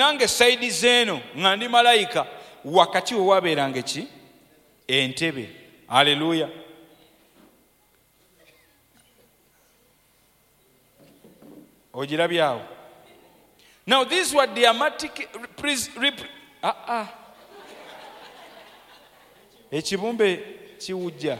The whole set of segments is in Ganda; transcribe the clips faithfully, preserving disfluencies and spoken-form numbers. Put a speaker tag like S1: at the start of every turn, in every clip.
S1: nange saidi zeno nga ndi malayika wakati we wabeeranga eki entebe. Haleluya. Ojirabyawo. Now these were dramatic ah ah ekibumbe kiwujja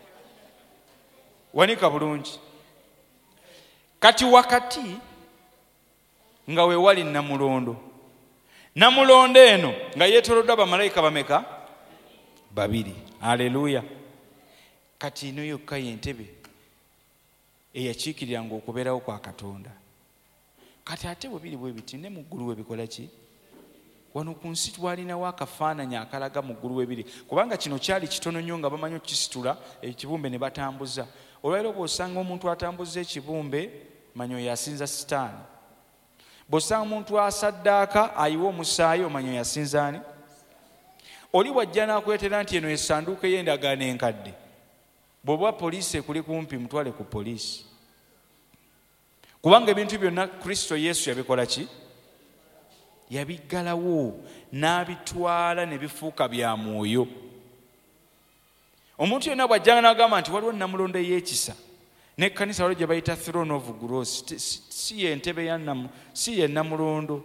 S1: wanika bulungi. Kati wakati nga we wali namulondo. Namulondo eno nga yeetoloddwa bamalayika bameka? Babiri. Haleluya. Kati ino yokka y'entebe eyakiikiriranga okubeerawo kwa Katonda. Kati ate bwe biri bwe biti ne mu ggulu we bikola ki? Wano ku nsi twalinawo akafaananyi akalaga mu ggulu we biri, kubanga kino kyali kitono nnyo nga bamanyi okukisitula ekibumbe ne batambuza. Olwaleero bw'osanga omuntu atambuza ekibumbe manyi oyo yasinza sitaani. Bw'osanga omuntu asaddaaka ayiwa omusaayi omanyi oyo yasinza ani? Oli wajja n'akwetera nti eno essanduuko ey'endagaano enkadde. Bw'oba poliisi ekuli kumpi mutwale ku poliisi. Kubanga ebintu byonna Kristo Yesu yabikola ki? Yabiggalawo n'abitwala ne bifuuka bya mwoyo. Omuntu yenna bw'ajjanga n'agamba nti waliwo namulondo ey'ekisa, n'ekkanisa waliwo gye bayita throne of grace, si y'entebe ya namu, si ye namulondo.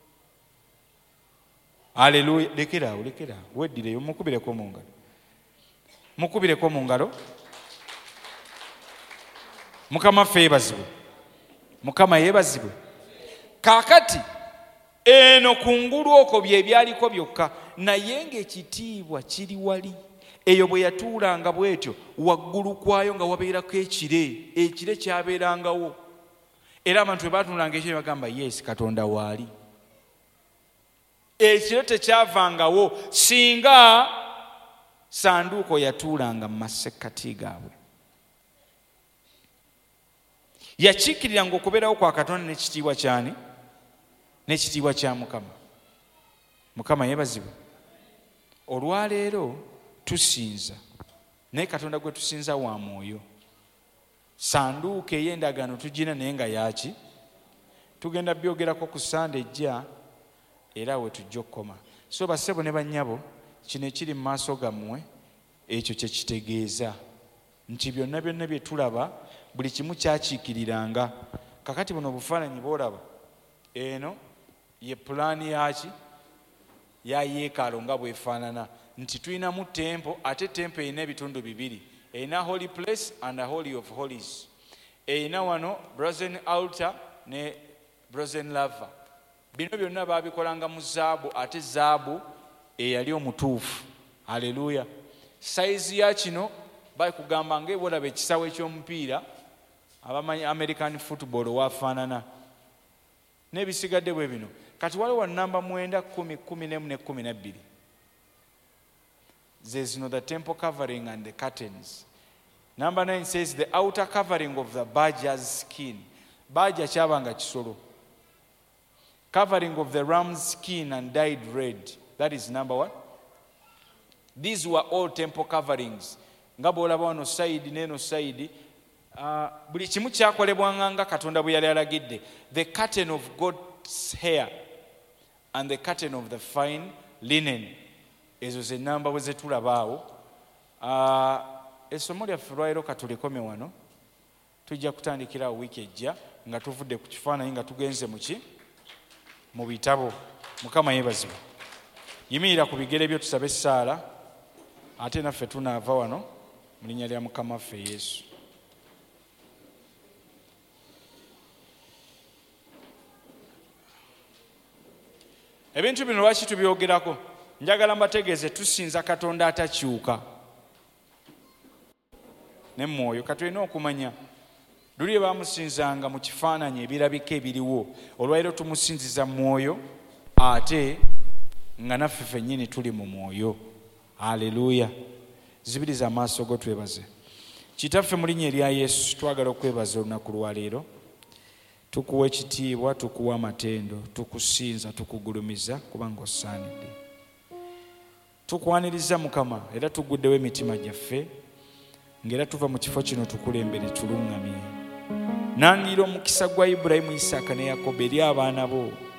S1: Haleluya. Lekeraawo, lekeraawo, weddireyo mukubireko mu ngalo. Mukubireko mu ngalo. Mukama ffe yeebazibwe. Mukama yeebazibwe. Kaakati eno kungulu okwo bye byaliko byokka, naye ng'ekitiibwa kiri wali. Eyo bwe yatuulanga bw'etyo waggulu kwayo nga wabeerako ekire, ekire kyabeerangawo. Era abantu bwe baatuulanga ekyo bagamba yes, Katonda waali. Ekire tekyavangawo singa sanduuko yatuulanga mu masekkati gaabwe. Yakiikiriranga okubeerawo kwa Katonda n'ekitiibwa kyani? N'ekitiibwa kya Mukama. Mukama yeebazibwe. Olwaleero tusinza, naye Katonda gwe tusinza wa mwoyo. Sanduuko ey'endagaano tugina naye nga yaki? Tugenda byogerako ku Sande ejja era we tujja okukoma. So bassebo ne bannyabo, kino ekiri mu maaso gammwe ekyo kye kitegeeza nti byonna byonna bye tulaba buli kimu kyakiikiriranga. Kakati buno obufaananyi bw'olaba eno ye pulaani yaki? Ya yeekaalu nga bwefaanana, nti tulinamu tempo, ate tempo erina ebitundu bibiri. Erina holy place and a holy of holies. Erina wano brazen altar ne brazen laver. Bino byonna baabikolanga mu zaabu, ate zaabu eyali omutuufu. Haleluya. Saizi ya kino bakugamba ng'ebwolaba ekisawo eky'omupiira abamanyi American football wafaanana. N'ebisigadde bwe bino. Kati waliwo namba mwenda, kumi, kumi n'emu ne kumi na bbiri. There's no the temple covering and the curtains. Number nine says the outer covering of the badger's skin. Badger kyabanga kisolo. Covering of the ram's skin and dyed red. That is number one. These were all temple coverings. Nga bw'olaba wano side n'eno side. Uh, buli kimu kyakolebwanga nga Katonda bwe yali alagidde. The curtain of God's hair and the curtain of the fine linen. Ezo ze namba bwe zetulabaawo. Uh, essomo lyaffe lwaliro katulikome wano. Tujja kutandikira wiiki ejja nga tuvudde ku kifaananyi nga tugenze mu ki? Mu bitabo. Mukama yeebazibwe. Yimirira ku bigere byo tusabe essaala, ate naffe tunaava wano mu linnya lya Mukama waffe Yesu. Ebintu bino lwaki tubyogerako? Njagala mbategeeze tusinza Katonda atakyuka ne mwoyo. Katulina okumanya luli baamusinzanga mu kifaananyi ebirabika ebiriwo, olwaliro tumusinziza mwoyo ate nga naffe ffennyini tuli mu mwoyo. Haleluya. Zibiriza amaaso go twebaze. Kitaffe mu linnya erya Yesu twagala okwebaza olunaku lwaleero. Tukuwa ekitiibwa, tukuwa amatendo, tukusinza, tukugulumiza kubanga osaanidde. Tukwaniriza Mukama era tuguddewo emitima gyaffe ng'era tuva mu kifo kino tukulembere tuluŋŋamye. Nangira omukisa gwa Ibulayimu, Isaaka ne Yakobo eri abaana bo